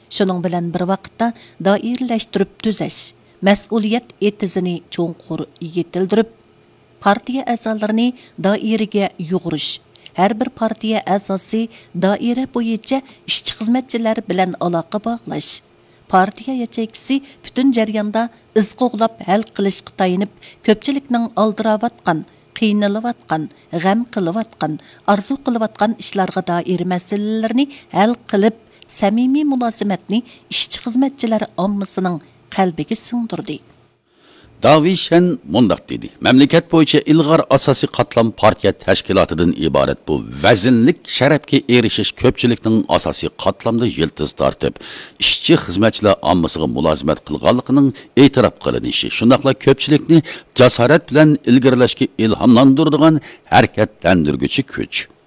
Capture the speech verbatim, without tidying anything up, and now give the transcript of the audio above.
Şunun bilan bir vaqtda doiralashtirib tuzash, mas'uliyat etizini cho'nqur yetildirib, partiya a'zolarini doiraga yug'urish, har bir partiya a'zosi doira bo'yicha ishchi xizmatchilar bilan aloqa bog'lash, partiya yachakisi butun jarayonda iz qo'g'lab hal qilishga tayinib, ko'pchilikning aldiravatgan, qiynalayotgan, g'am qilayotgan, arzu qilayotgan ishlarga doir masalalarni hal qilib, samimiy munosabatni ishchi xizmatchilar ommasining qalbiga singdirdi. Davishen mundaq dedi. Memleket boyunca ilgar asasi katlam partiya teşkilatıdan ibaret bu vazinlik şerefke erişiş köpçülükten asasi katlamda yıldız tartıp, işçi hizmetçiler ammasıga mulazimet kılganlıkının itiraf kılınışı. Şundakla köpçülükni cesaret bilen ilgirleşki ilhamlandırdıgan hareketlendirgüçü güç.